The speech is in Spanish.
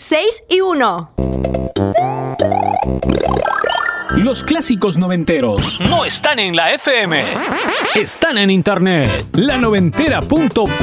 6 y 1. Los clásicos noventeros no están en la FM, están en internet. La noventera.com